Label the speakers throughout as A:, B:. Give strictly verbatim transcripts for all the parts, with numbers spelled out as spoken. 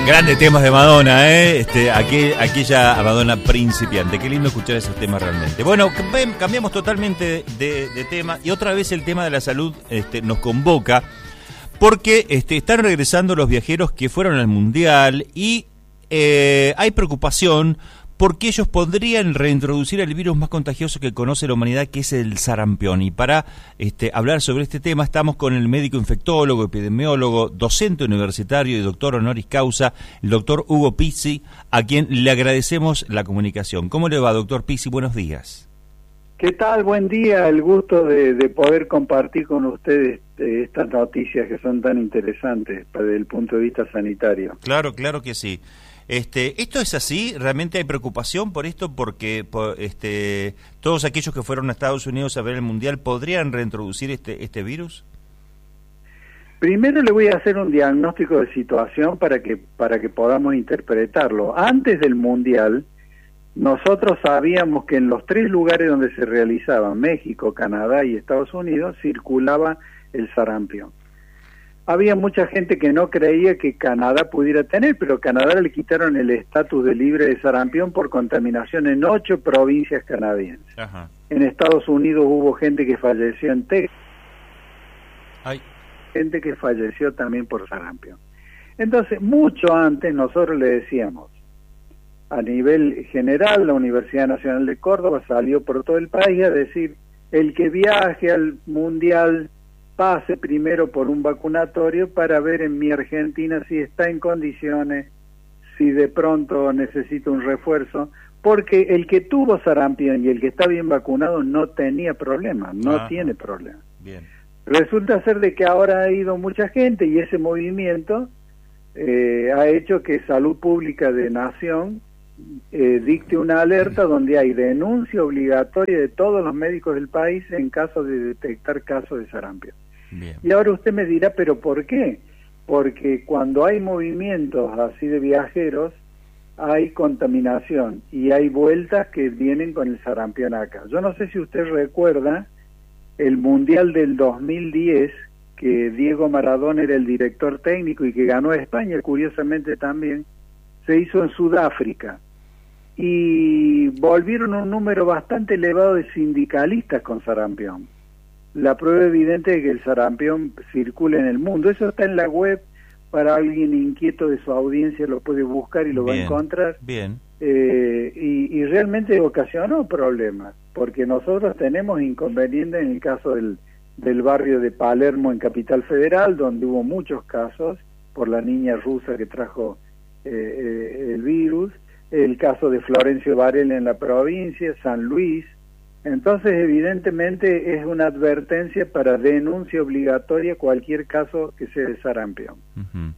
A: Grandes temas de Madonna, ¿eh? Este, aquel, aquella Madonna principiante. Qué lindo escuchar esos temas realmente. Bueno, cambiamos totalmente de, de tema y otra vez el tema de la salud este, nos convoca porque este, están regresando los viajeros que fueron al Mundial y eh, hay preocupación porque ellos podrían reintroducir el virus más contagioso que conoce la humanidad, que es el sarampión. Y para este, hablar sobre este tema estamos con el médico infectólogo, epidemiólogo, docente universitario y doctor honoris causa, el doctor Hugo Pizzi, a quien le agradecemos la comunicación. ¿Cómo le va, doctor Pizzi? Buenos días.
B: ¿Qué tal? Buen día, el gusto de, de poder compartir con ustedes eh, estas noticias que son tan interesantes desde el punto de vista sanitario.
A: Claro, claro que sí. Este, ¿Esto es así? ¿Realmente hay preocupación por esto? Porque por, este, todos aquellos que fueron a Estados Unidos a ver el Mundial, ¿podrían reintroducir este, este virus?
B: Primero le voy a hacer un diagnóstico de situación para que, para que podamos interpretarlo. Antes del Mundial, nosotros sabíamos que en los tres lugares donde se realizaba, México, Canadá y Estados Unidos, circulaba el sarampión. Había mucha gente que no creía que Canadá pudiera tener, pero Canadá le quitaron el estatus de libre de sarampión por contaminación en ocho provincias canadienses. Ajá. En Estados Unidos hubo gente que falleció en Texas, Ay. gente que falleció también por sarampión. Entonces, mucho antes nosotros le decíamos, a nivel general, la Universidad Nacional de Córdoba salió por todo el país a decir, el que viaje al Mundial pase primero por un vacunatorio para ver en mi Argentina si está en condiciones, si de pronto necesita un refuerzo, porque el que tuvo sarampión y el que está bien vacunado no tenía problema, no Ajá. tiene problema. Bien. Resulta ser de que ahora ha ido mucha gente y ese movimiento eh, ha hecho que Salud Pública de Nación eh, dicte una alerta donde hay denuncia obligatoria de todos los médicos del país en caso de detectar casos de sarampión. Bien. Y ahora usted me dirá, ¿pero por qué? Porque cuando hay movimientos así de viajeros, hay contaminación y hay vueltas que vienen con el sarampión acá. Yo no sé si usted recuerda el Mundial del dos mil diez, que Diego Maradona era el director técnico y que ganó a España, curiosamente también, se hizo en Sudáfrica. Y volvieron un número bastante elevado de sindicalistas con sarampión. La prueba evidente de que el sarampión circula en el mundo. Eso está en la web, para alguien inquieto de su audiencia lo puede buscar y lo bien, va a encontrar. Bien. Eh, y, y realmente ocasionó problemas, porque nosotros tenemos inconvenientes en el caso del, del barrio de Palermo en Capital Federal, donde hubo muchos casos por la niña rusa que trajo eh, eh, el virus, el caso de Florencio Varela en la provincia, San Luis. Entonces, evidentemente, es una advertencia para denuncia obligatoria cualquier caso que sea de sarampión. Uh-huh.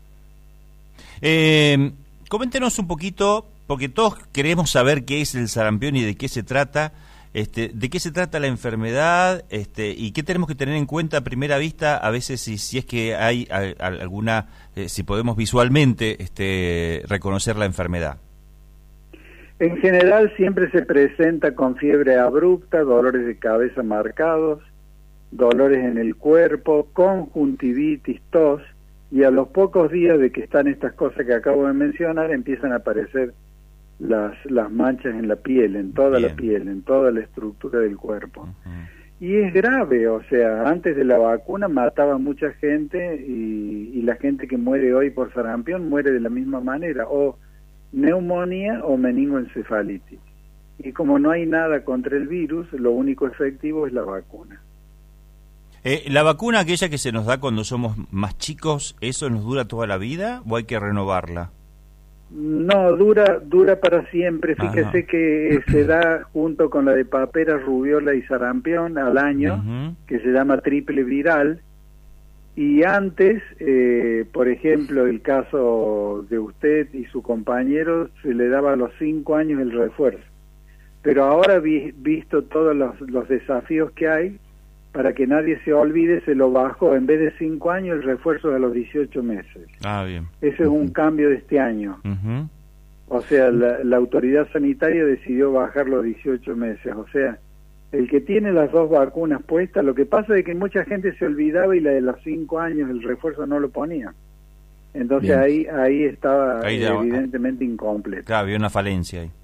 A: Eh, coméntenos un poquito, porque todos queremos saber qué es el sarampión y de qué se trata, este, de qué se trata la enfermedad, este, y qué tenemos que tener en cuenta a primera vista, a veces si, si es que hay a, a, alguna, eh, si podemos visualmente este, reconocer la enfermedad.
B: En general siempre se presenta con fiebre abrupta, dolores de cabeza marcados, dolores en el cuerpo, conjuntivitis, tos, y a los pocos días de que están estas cosas que acabo de mencionar, empiezan a aparecer las, las manchas en la piel, en toda Bien. la piel, en toda la estructura del cuerpo. Uh-huh. Y es grave, o sea, antes de la vacuna mataba mucha gente y, y la gente que muere hoy por sarampión muere de la misma manera, o neumonía o meningoencefalitis. Y como no hay nada contra el virus, lo único efectivo es la vacuna.
A: Eh, ¿La vacuna, aquella que se nos da cuando somos más chicos, eso nos dura toda la vida o hay que renovarla?
B: No, dura dura para siempre. Fíjese Ajá. que se da junto con la de papera, rubiola y sarampión al año, uh-huh. que se llama triple viral. Y antes, eh, por ejemplo, el caso de usted y su compañero, se le daba a los cinco años el refuerzo. Pero ahora, vi, visto todos los, los desafíos que hay, para que nadie se olvide, se lo bajó, en vez de cinco años, el refuerzo de los dieciocho meses. Ah, bien. Ese uh-huh. es un cambio de este año. Uh-huh. O sea, la, la autoridad sanitaria decidió bajar los dieciocho meses. O sea, el que tiene las dos vacunas puestas, lo que pasa es que mucha gente se olvidaba y la de los cinco años, el refuerzo no lo ponía. Entonces
C: Bien.
B: ahí ahí estaba
A: Ahí ya-
B: evidentemente incompleto.
A: Claro, había una falencia ahí.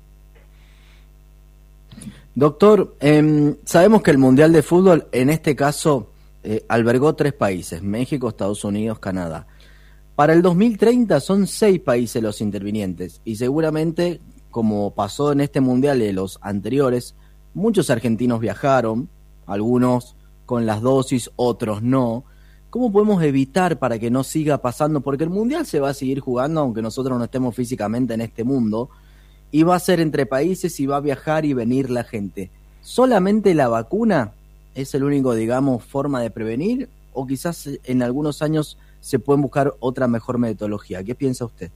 C: Doctor, eh, sabemos que el Mundial de Fútbol en este caso eh, albergó tres países, México, Estados Unidos, Canadá. Para el dos mil treinta son seis países los intervinientes y seguramente, como pasó en este Mundial de los anteriores, muchos argentinos viajaron, algunos con las dosis, otros no. ¿Cómo podemos evitar para que no siga pasando? Porque el Mundial se va a seguir jugando aunque nosotros no estemos físicamente en este mundo, y va a ser entre países y va a viajar y venir la gente. ¿Solamente la vacuna es el único, digamos, forma de prevenir? ¿O quizás en algunos años se puede buscar otra mejor metodología? ¿Qué piensa usted?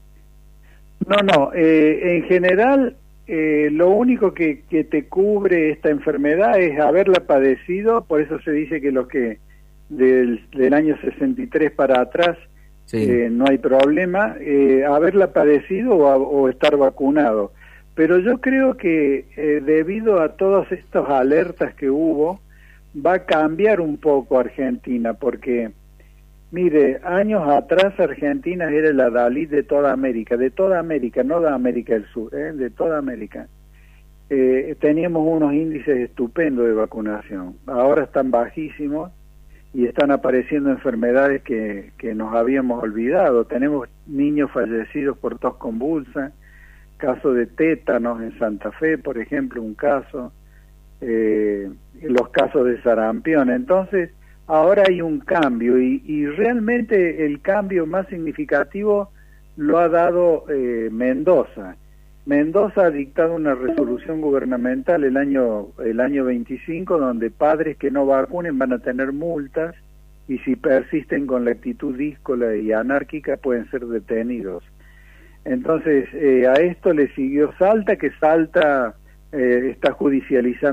B: No, no, eh, en general eh, lo único que, que te cubre esta enfermedad es haberla padecido, por eso se dice que los que del, del año sesenta y tres para atrás
C: Sí.
B: eh, no hay problema, eh, haberla padecido o, a, o estar vacunado. Pero yo creo que eh, debido a todas estas alertas que hubo, va a cambiar un poco Argentina, porque mire, años atrás Argentina era la Dalí de toda América, de toda América, no de América del Sur, ¿eh? de toda América. Eh, teníamos unos índices estupendos de vacunación, ahora están bajísimos y están apareciendo enfermedades que, que nos habíamos olvidado. Tenemos niños fallecidos por tos convulsa, caso de tétanos en Santa Fe, por ejemplo, un caso, eh, los casos de sarampión. Entonces, ahora hay un cambio y, y realmente el cambio más significativo lo ha dado eh, Mendoza. Mendoza ha dictado una resolución gubernamental el año el año veinticinco donde padres que no vacunen van a tener multas y si persisten con la actitud díscola y anárquica pueden ser detenidos. Entonces eh, a esto le siguió Salta, que Salta eh, está judicializando